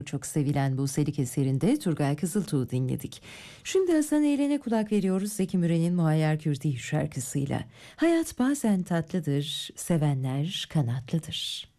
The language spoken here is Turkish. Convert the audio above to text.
Çok sevilen bu Selik eserinde Turgay Kızıltuğ'u dinledik. Şimdi Hasan Eğlen'e kulak veriyoruz Zeki Müren'in Muayyer Kürdi şarkısıyla. Hayat bazen tatlıdır, sevenler kanatlıdır.